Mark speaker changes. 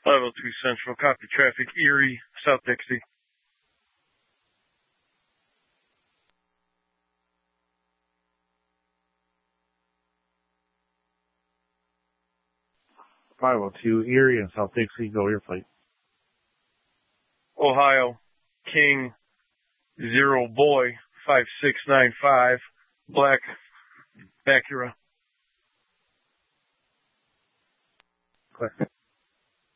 Speaker 1: 502 Central, copy traffic, Erie, South Dixie.
Speaker 2: Erie and South Dixie, go your flight.
Speaker 1: Ohio, King, 0 Boy, 5695, black Acura.
Speaker 2: Click.